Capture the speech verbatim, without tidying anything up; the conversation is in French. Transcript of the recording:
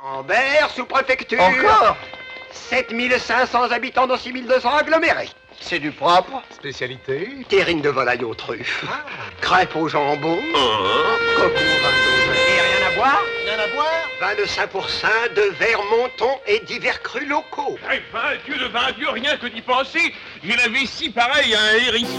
Ambert, sous préfecture. Encore sept mille cinq cents habitants dans six mille deux cents agglomérés. C'est du propre. Spécialité? Terrine de volaille aux truffes. Ah. Crêpes au jambon. Coco vingt-deux. Et rien à boire? Rien à boire? vingt-cinq pour cent de verre monton et divers crus locaux. Eh ben, Dieu de vingt Dieu, rien que d'y penser, j'ai la vessie pareille à un hérisson.